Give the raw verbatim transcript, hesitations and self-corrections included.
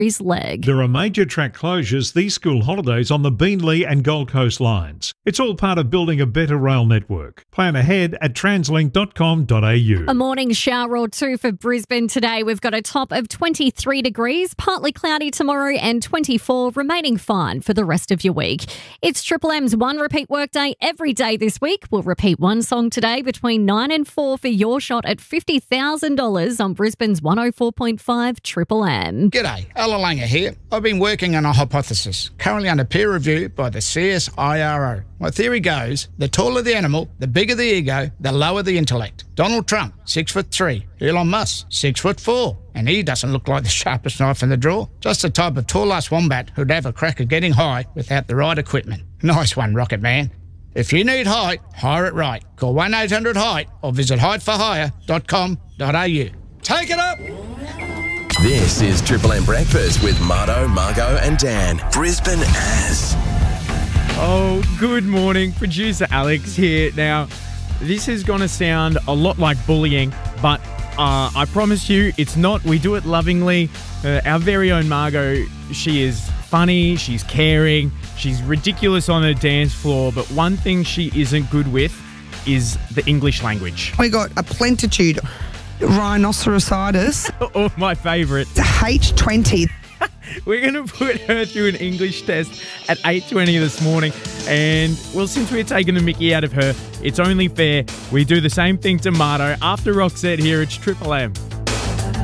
his leg. There are major track closures these school holidays on the Beenleigh and Gold Coast lines. It's all part of building a better rail network. Plan ahead at translink dot com dot a u. A morning shower or two for Brisbane today. We've got a top of twenty-three degrees, partly cloudy tomorrow and twenty-four, remaining fine for the rest of your week. It's Triple M's one repeat workday every day this week. We'll repeat one song today between nine and four for your shot at fifty thousand dollars on Brisbane's one oh four point five Triple M. G'day, Ella Langer here. I've been working on a hypothesis, currently under peer review by the C S I R O. My theory goes, the taller the animal, the bigger the ego, the lower the intellect. Donald Trump, six foot three. Elon Musk, six foot four. And he doesn't look like the sharpest knife in the drawer. Just the type of tall-ass wombat who'd have a crack at getting high without the right equipment. Nice one, Rocket Man. If you need height, hire it right. Call one eight hundred height or visit height for hire dot com dot a u. Take it up! This is Triple M Breakfast with Marto, Margot and Dan. Brisbane as. Oh, good morning. Producer Alex here. Now, this is going to sound a lot like bullying, but uh, I promise you it's not. We do it lovingly. Uh, our very own Margot, she is funny, she's caring, she's ridiculous on her dance floor, but one thing she isn't good with is the English language. We got a plentitude rhinocerositis. Oh, my favourite. H twenty. We're going to put her through an English test at eight twenty this morning. And, well, since we're taking the mickey out of her, it's only fair we do the same thing to Marto. After Roxette here, it's Triple M.